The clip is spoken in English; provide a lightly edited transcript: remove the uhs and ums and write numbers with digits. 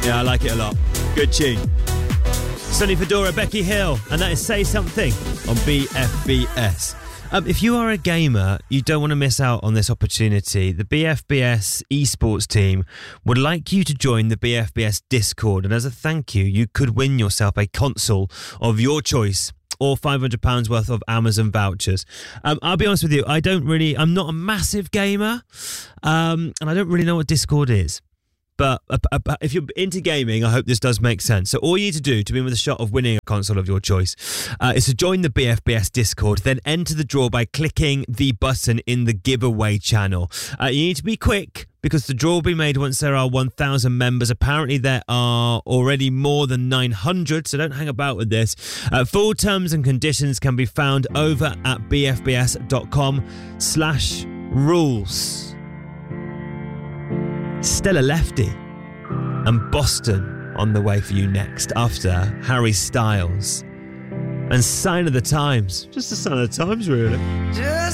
Yeah, I like it a lot. Good tune. Sonny Fedora, Becky Hill, and that is Say Something on BFBS. If you are a gamer, you don't want to miss out on this opportunity. The BFBS esports team would like you to join the BFBS Discord, and as a thank you, you could win yourself a console of your choice or £500 worth of Amazon vouchers. I'll be honest with you, I'm not a massive gamer, and I don't really know what Discord is. But if you're into gaming, I hope this does make sense. So all you need to do to be in with a shot of winning a console of your choice is to join the BFBS Discord, then enter the draw by clicking the button in the giveaway channel. You need to be quick because the draw will be made once there are 1,000 members. Apparently there are already more than 900, so don't hang about with this. Full terms and conditions can be found over at bfbs.com/rules. Stella Lefty and Boston on the way for you next after Harry Styles and Sign of the Times. Just a sign of the times, really. Just